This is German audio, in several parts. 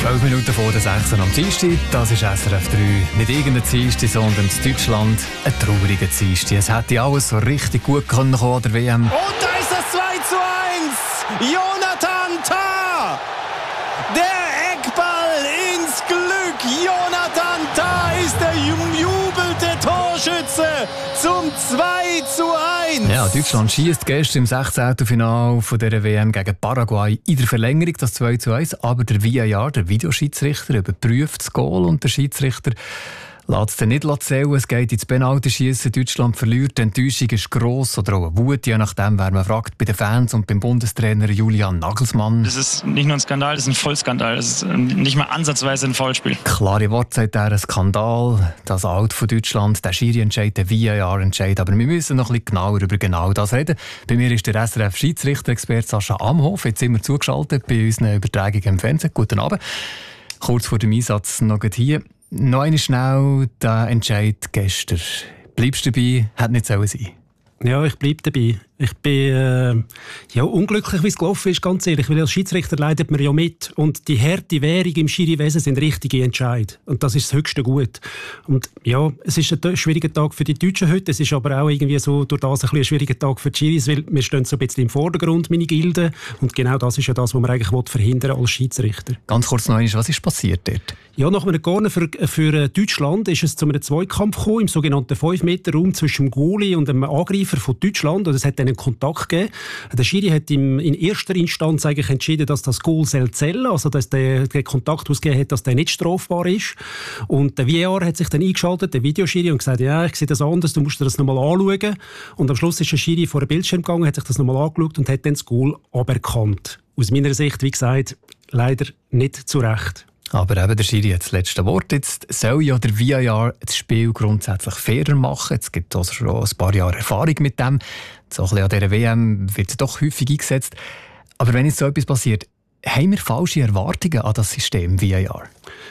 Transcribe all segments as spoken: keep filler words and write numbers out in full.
zwölf Minuten vor der sechs am Dienstag. Das ist S R F drei. Nicht irgendein Dienstag, sondern in Deutschland ein trauriger Dienstag. Es hätte alles so richtig gut kommen können an der W M. Und da ist das zwei zu eins. Jonathan Tah. Der Eckball ins Glück. Jonathan Tah ist der jubelte Torschütze zum zwei zu eins. Ja, Deutschland schießt gestern im sechzehnten Finale von der W M gegen Paraguay in der Verlängerung, das zwei zu eins. Aber der V A R, der Videoschiedsrichter, überprüft das Goal und der Schiedsrichter lässt es dann nicht zählen. Es geht ins Penaltyschiessen. Deutschland verliert. Die Enttäuschung ist gross oder auch eine Wut, je nachdem, wer man fragt, bei den Fans und beim Bundestrainer Julian Nagelsmann. Das ist nicht nur ein Skandal, das ist ein Vollskandal. Das ist nicht mal ansatzweise ein Foulspiel. Klare Worte sagt er, ein Skandal. Das Out von Deutschland, der Schiri-Entscheid, der V A R-Entscheid. Aber wir müssen noch ein bisschen genauer über genau das reden. Bei mir ist der S R F-Schiedsrichter-Experte Sascha Amhof. Jetzt sind wir zugeschaltet bei unseren Übertragungen im Fernsehen. Guten Abend. Kurz vor dem Einsatz noch hier. Noch einmal schnell der Entscheid gestern. Bleibst du dabei? Hätte nicht sein sollen. Ja, ich bleibe dabei. Ich bin äh, ja, unglücklich, wie es gelaufen ist, ganz ehrlich. Weil als Schiedsrichter leidet man ja mit. Und die harte Währung im Schiriwesen sind richtige Entscheid. Und das ist das höchste Gut. Und ja, es ist ein schwieriger Tag für die Deutschen heute. Es ist aber auch irgendwie so durch das ein, ein schwieriger Tag für die Schiris, weil wir stehen so ein bisschen im Vordergrund, meine Gilde. Und genau das ist ja das, was man eigentlich verhindern will als Schiedsrichter. Ganz kurz noch einmal, was ist passiert dort? Ja, nach einem Corner für, für Deutschland ist es zu einem Zweikampf gekommen, im sogenannten fünf Meter Raum zwischen dem Goalie und dem Angreifer von Deutschland. Und es hat dann einen Kontakt gegeben. Der Schiri hat im, in erster Instanz eigentlich entschieden, dass das Goal zählen soll, also dass der, der Kontakt ausgegeben hat, dass der nicht strafbar ist. Und der V A R hat sich dann eingeschaltet, der Videoschiri, und gesagt, ja, ich sehe das anders, du musst dir das nochmal anschauen. Und am Schluss ist der Schiri vor den Bildschirm gegangen, hat sich das nochmal angeschaut und hat dann das Goal aberkannt. Aus meiner Sicht, wie gesagt, leider nicht zu Recht. Aber eben, der Schiri hat das letzte Wort. Jetzt soll ja der V A R das Spiel grundsätzlich fairer machen. Es gibt also schon ein paar Jahre Erfahrung mit dem. So ein bisschen an dieser W M wird es doch häufig eingesetzt. Aber wenn jetzt so etwas passiert, haben wir falsche Erwartungen an das System V A R?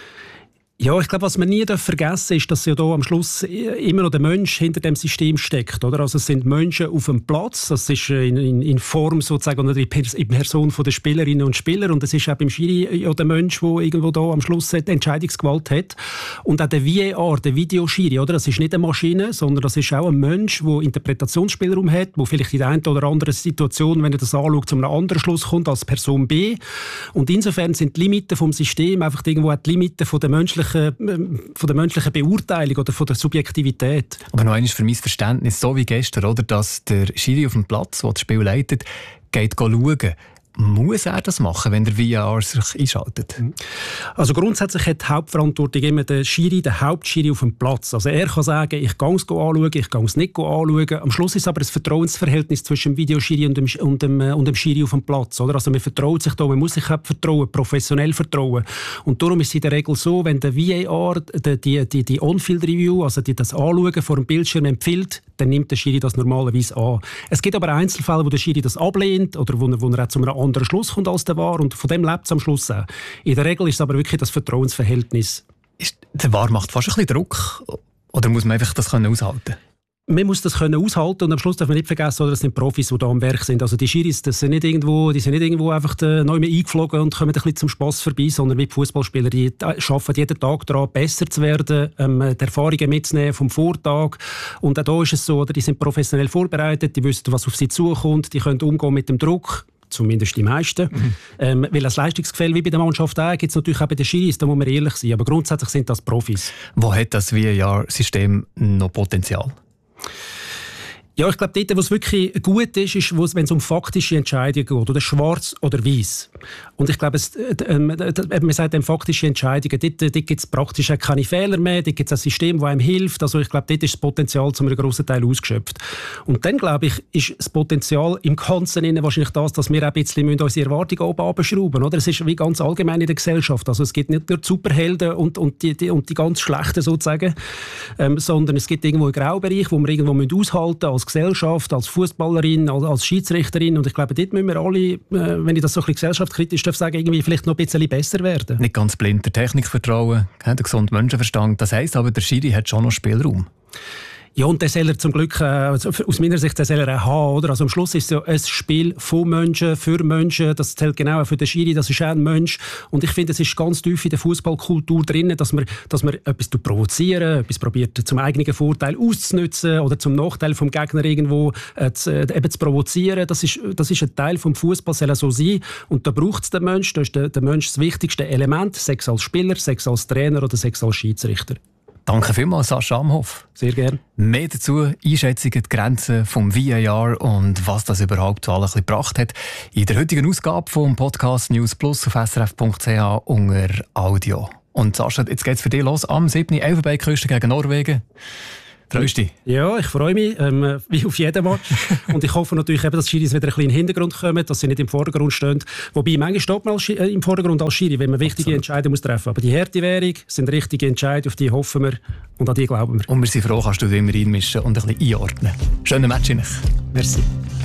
Ja, ich glaube, was man nie vergessen darf, ist, dass ja da am Schluss immer noch der Mensch hinter dem System steckt. Oder? Also es sind Menschen auf dem Platz, das ist in, in, in Form sozusagen oder in Person von der Spielerinnen und Spieler. Und es ist auch beim Schiri ja der Mensch, der irgendwo da am Schluss die Entscheidungsgewalt hat. Und auch der V A R, der Videoschiri, oder? Das ist nicht eine Maschine, sondern das ist auch ein Mensch, der Interpretationsspielraum hat, der vielleicht in der einen oder anderen Situation, wenn er das anschaut, zu einem anderen Schluss kommt als Person B. Und insofern sind die Limiten vom System einfach irgendwo auch die Limiten von der menschlichen von der menschlichen Beurteilung oder von der Subjektivität. Aber noch einmal für mein Verständnis, so wie gestern, oder, dass der Schiri auf dem Platz, der das Spiel leitet, geht schauen. Muss er das machen, wenn der V A R sich einschaltet? Also grundsätzlich hat die Hauptverantwortung immer der Schiri, der Hauptschiri auf dem Platz. Also er kann sagen, ich gehe es anschauen, ich gehe es nicht anschauen. Am Schluss ist aber das Vertrauensverhältnis zwischen dem Videoschiri und dem, und dem, und dem Schiri auf dem Platz. Oder? Also man vertraut sich da, man muss sich auch vertrauen, professionell vertrauen. Und darum ist es in der Regel so, wenn der V A R die, die, die, die On-Field-Review, also die, das Anschauen vor dem Bildschirm empfiehlt, dann nimmt der Schiri das normalerweise an. Es gibt aber Einzelfälle, wo der Schiri das ablehnt oder wo, wo er auch zu einem anderen Schluss kommt als der V A R und von dem lebt es am Schluss auch. In der Regel ist es aber wirklich das Vertrauensverhältnis. Ist, der V A R macht fast ein bisschen Druck oder muss man einfach das können aushalten? Man muss das können aushalten und am Schluss darf man nicht vergessen, das sind Profis, die da am Werk sind. Also die Schiris, das sind nicht irgendwo, die sind nicht irgendwo einfach neu mehr eingeflogen und kommen ein bisschen zum Spass vorbei, sondern wie die Fußballspieler, die arbeiten jeden Tag daran, besser zu werden, ähm, die Erfahrungen mitzunehmen vom Vortag. Und auch da ist es so, oder, die sind professionell vorbereitet, die wissen, was auf sie zukommt, die können umgehen mit dem Druck. Zumindest die meisten. Mhm. Ähm, weil das Leistungsgefälle wie bei der Mannschaft auch gibt es natürlich auch bei den Schiris, da muss man ehrlich sein. Aber grundsätzlich sind das Profis. Wo hat das V A R-System noch Potenzial? Ja, ich glaube, dort, wo es wirklich gut ist, ist, wenn es um faktische Entscheidungen geht, oder schwarz oder weiß. Und ich glaube, es, äh, äh, man sagt dann faktische Entscheidungen, dort, dort gibt es praktisch auch keine Fehler mehr, dort gibt es ein System, das einem hilft. Also ich glaube, dort ist das Potenzial zu einem grossen Teil ausgeschöpft. Und dann, glaube ich, ist das Potenzial im Ganzen wahrscheinlich das, dass wir auch ein bisschen unsere Erwartungen oben abschrauben müssen. Es ist wie ganz allgemein in der Gesellschaft. Also es gibt nicht nur die Superhelden und, und, die, die, und die ganz Schlechten sozusagen, ähm, sondern es gibt irgendwo einen Graubereich, wo wir irgendwo aushalten müssen, als Gesellschaft, als Fußballerin, als, als Schiedsrichterin. Und ich glaube, dort müssen wir alle, äh, wenn ich das so ein bisschen gesellschaftskritisch darf sagen, irgendwie vielleicht noch ein bisschen besser werden. Nicht ganz blind der Technik vertrauen, der gesunde Menschenverstand. Das heisst aber, der Schiri hat schon noch Spielraum. Ja, und den soll er zum Glück, äh, aus meiner Sicht, den soll er auch haben, oder? Also am Schluss ist es ja ein Spiel von Menschen, für Menschen, das zählt genau auch für den Schiri, das ist auch ein Mensch. Und ich finde, es ist ganz tief in der Fußballkultur drin, dass man, dass man etwas provozieren, etwas probiert zum eigenen Vorteil auszunutzen oder zum Nachteil vom Gegner irgendwo äh, zu, äh, eben zu provozieren. Das ist, das ist ein Teil vom Fußball, soll so sein. Und da braucht es den Menschen, da ist der, der Mensch das wichtigste Element, sei es als Spieler, sei es als Trainer oder sei es als Schiedsrichter. Danke vielmals, Sascha Amhoff. Sehr gerne. Mehr dazu, Einschätzungen, die Grenzen vom V A R und was das überhaupt alles ein bisschen gebracht hat, in der heutigen Ausgabe vom Podcast News Plus auf S R F Punkt C H unter Audio. Und Sascha, jetzt geht es für dich los am siebten Elfenbeinküste gegen Norwegen. Freust du dich? Ja, ich freue mich, ähm, wie auf jeden Match. Und ich hoffe natürlich, eben, dass die Schiris wieder ein bisschen in den Hintergrund kommen, dass sie nicht im Vordergrund stehen. Wobei, manchmal steht man als Schiri, äh, im Vordergrund als Schiri, wenn man wichtige Entscheidungen muss treffen muss. Aber die harte Währung sind richtige Entscheidungen, auf die hoffen wir und an die glauben wir. Und wir sind froh, kannst du dich immer einmischen und ein bisschen einordnen. Schönen Match Ihnen. Merci.